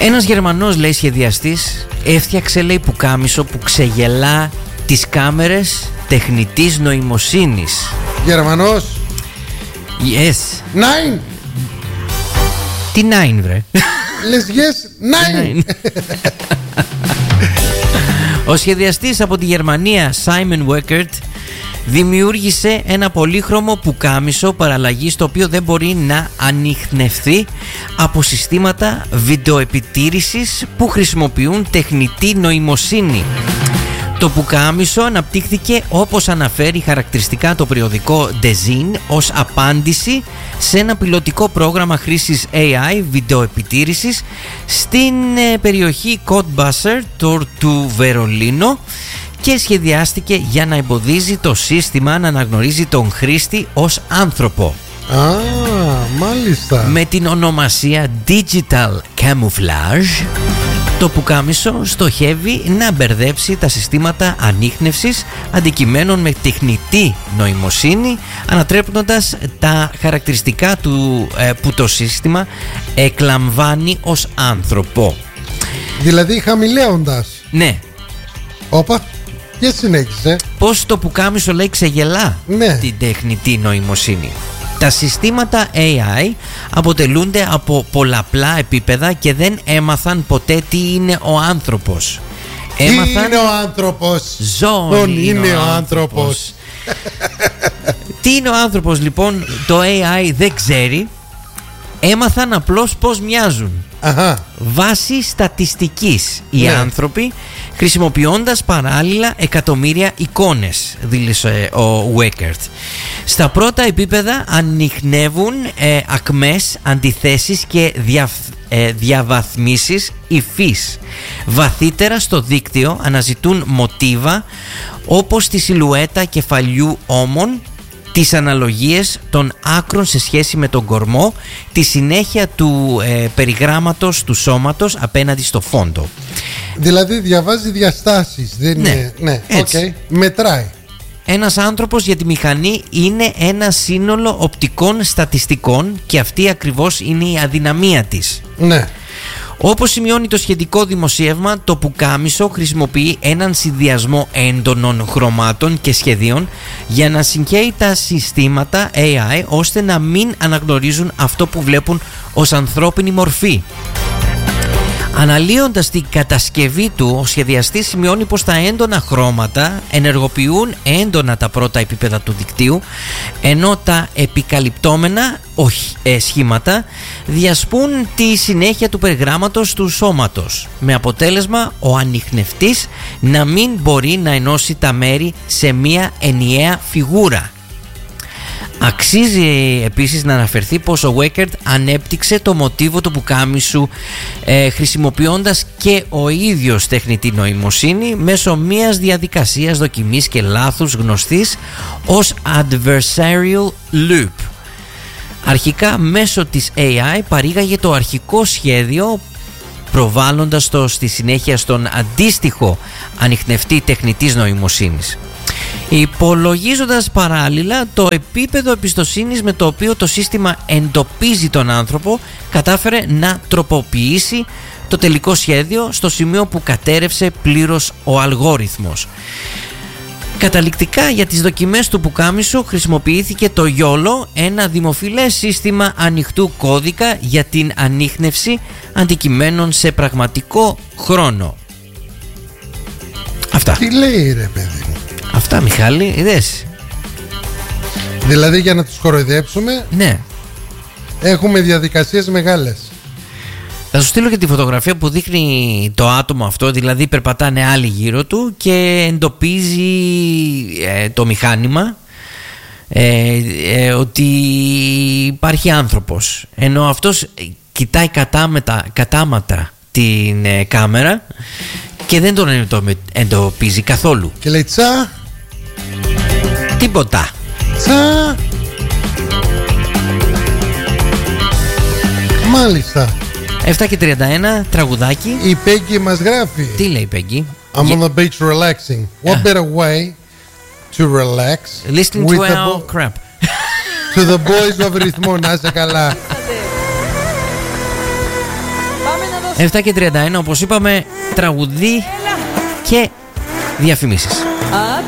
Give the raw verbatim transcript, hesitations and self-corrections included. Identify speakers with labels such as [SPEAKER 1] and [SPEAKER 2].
[SPEAKER 1] Ένας Γερμανός, λέει, σχεδιαστής έφτιαξε, λέει, πουκάμισο που ξεγελά τις κάμερες τεχνητής νοημοσύνης.
[SPEAKER 2] Γερμανός.
[SPEAKER 1] Yes.
[SPEAKER 2] Nine.
[SPEAKER 1] Τι nine, βρε?
[SPEAKER 2] Λες yes, nine.
[SPEAKER 1] Ο σχεδιαστής από τη Γερμανία Simon Weckert δημιούργησε ένα πολύχρωμο πουκάμισο παραλλαγής, το οποίο δεν μπορεί να ανιχνευθεί από συστήματα βιντεοεπιτήρησης που χρησιμοποιούν τεχνητή νοημοσύνη. Το πουκάμισο αναπτύχθηκε, όπως αναφέρει χαρακτηριστικά το περιοδικό Dezeen, ως απάντηση σε ένα πιλωτικό πρόγραμμα χρήσης έι άι βιντεοεπιτήρησης στην περιοχή Cottbusser του Βερολίνο και σχεδιάστηκε για να εμποδίζει το σύστημα να αναγνωρίζει τον χρήστη ως άνθρωπο.
[SPEAKER 2] Α, μάλιστα.
[SPEAKER 1] Με την ονομασία Digital Camouflage, το πουκάμισο στοχεύει να μπερδέψει τα συστήματα ανίχνευσης αντικειμένων με τεχνητή νοημοσύνη, ανατρέποντας τα χαρακτηριστικά του ε, που το σύστημα εκλαμβάνει ως άνθρωπο.
[SPEAKER 2] Δηλαδή χαμηλέοντας.
[SPEAKER 1] Ναι.
[SPEAKER 2] Όπα, και συνέχισε.
[SPEAKER 1] Πώς το πουκάμισο, λέει, ξεγελά, ναι, την τεχνητή νοημοσύνη. Τα συστήματα έι άι αποτελούνται από πολλαπλά επίπεδα και δεν έμαθαν ποτέ τι είναι ο άνθρωπος.
[SPEAKER 2] Τι
[SPEAKER 1] Έμαθαν...
[SPEAKER 2] είναι ο άνθρωπος?
[SPEAKER 1] Ζώνη είναι,
[SPEAKER 2] είναι
[SPEAKER 1] ο
[SPEAKER 2] ο
[SPEAKER 1] άνθρωπος.
[SPEAKER 2] άνθρωπος.
[SPEAKER 1] Τι είναι ο άνθρωπος, λοιπόν, το έι άι δεν ξέρει. Έμαθαν απλώς πώς μοιάζουν.
[SPEAKER 2] Αχα.
[SPEAKER 1] Βάσει στατιστικής οι
[SPEAKER 2] ναι. άνθρωποι,
[SPEAKER 1] χρησιμοποιώντας παράλληλα εκατομμύρια εικόνες, δήλωσε ο Weckert. Στα πρώτα επίπεδα ανιχνεύουν ε, ακμές, αντιθέσεις και δια, ε, διαβαθμίσεις υφής. Βαθύτερα στο δίκτυο αναζητούν μοτίβα όπως τη σιλουέτα κεφαλιού ώμων, τις αναλογίες των άκρων σε σχέση με τον κορμό, τη συνέχεια του ε, περιγράμματος του σώματος απέναντι στο φόντο.
[SPEAKER 2] Δηλαδή διαβάζει διαστάσεις. Δεν
[SPEAKER 1] ναι,
[SPEAKER 2] είναι... ναι,
[SPEAKER 1] έτσι.
[SPEAKER 2] Okay. Μετράει.
[SPEAKER 1] Ένας άνθρωπος για τη μηχανή είναι ένα σύνολο οπτικών στατιστικών και αυτή ακριβώς είναι η αδυναμία της.
[SPEAKER 2] Ναι.
[SPEAKER 1] Όπως σημειώνει το σχετικό δημοσίευμα, το πουκάμισο χρησιμοποιεί έναν συνδυασμό έντονων χρωμάτων και σχεδίων για να συγχέει τα συστήματα έι άι ώστε να μην αναγνωρίζουν αυτό που βλέπουν ως ανθρώπινη μορφή. Αναλύοντας την κατασκευή του, ο σχεδιαστής σημειώνει πως τα έντονα χρώματα ενεργοποιούν έντονα τα πρώτα επίπεδα του δικτύου, ενώ τα επικαλυπτόμενα όχι, ε, σχήματα διασπούν τη συνέχεια του περιγράμματος του σώματος, με αποτέλεσμα ο ανιχνευτής να μην μπορεί να ενώσει τα μέρη σε μία ενιαία φιγούρα. Αξίζει επίσης να αναφερθεί πως ο Weckert ανέπτυξε το μοτίβο του πουκάμισου ε, χρησιμοποιώντας και ο ίδιος τεχνητή νοημοσύνη μέσω μιας διαδικασίας δοκιμής και λάθους γνωστής ως adversarial loop. Αρχικά μέσω της έι άι παρήγαγε το αρχικό σχέδιο, προβάλλοντας το στη συνέχεια στον αντίστοιχο ανιχνευτή τεχνητής νοημοσύνης, υπολογίζοντας παράλληλα το επίπεδο εμπιστοσύνης με το οποίο το σύστημα εντοπίζει τον άνθρωπο. Κατάφερε να τροποποιήσει το τελικό σχέδιο στο σημείο που κατέρευσε πλήρως ο αλγόριθμος. Καταληκτικά για τις δοκιμές του πουκάμισου χρησιμοποιήθηκε το γιόλο, ένα δημοφιλές σύστημα ανοιχτού κώδικα για την ανίχνευση αντικειμένων σε πραγματικό χρόνο. Αυτά.
[SPEAKER 2] Τι λέει, ρε παιδί μου?
[SPEAKER 1] Αυτά, Μιχάλη, είδες?
[SPEAKER 2] Δηλαδή για να τους κοροϊδέψουμε.
[SPEAKER 1] Ναι.
[SPEAKER 2] Έχουμε διαδικασίες μεγάλες.
[SPEAKER 1] Θα σου στείλω και τη φωτογραφία που δείχνει το άτομο αυτό, δηλαδή περπατάνε άλλοι γύρω του και εντοπίζει ε, το μηχάνημα ε, ε, ότι υπάρχει άνθρωπος, ενώ αυτός κοιτάει κατάμετα, κατάματα την ε, κάμερα και δεν τον εντοπίζει καθόλου.
[SPEAKER 2] Και λέει τσα.
[SPEAKER 1] Τίποτα.
[SPEAKER 2] Τσα. Μάλιστα.
[SPEAKER 1] επτά και τριάντα ένα, τραγουδάκι.
[SPEAKER 2] Η Πέγγι μας γράφει.
[SPEAKER 1] Τι λέει η Πέγγι?
[SPEAKER 2] I'm on the beach relaxing. What better way to relax
[SPEAKER 1] Listening to our crap.
[SPEAKER 2] To the boys of ρυθμό. Να είσαι καλά.
[SPEAKER 3] Πάμε να
[SPEAKER 1] επτά και τριάντα ένα, όπως είπαμε, τραγουδί και διαφημίσεις.